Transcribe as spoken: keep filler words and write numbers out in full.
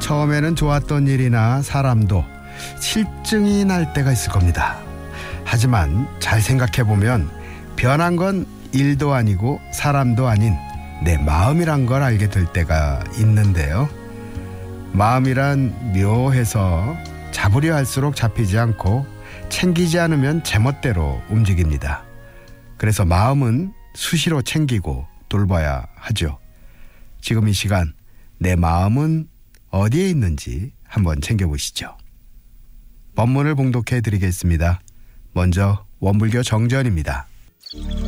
처음에는 좋았던 일이나 사람도 실증이 날 때가 있을 겁니다. 하지만 잘 생각해보면 변한 건 일도 아니고 사람도 아닌 내 마음이란 걸 알게 될 때가 있는데요. 마음이란 묘해서 잡으려 할수록 잡히지 않고 챙기지 않으면 제멋대로 움직입니다. 그래서 마음은 수시로 챙기고 돌봐야 하죠. 지금 이 시간 내 마음은 어디에 있는지 한번 챙겨보시죠. 법문을 봉독해 드리겠습니다. 먼저 원불교 정전입니다.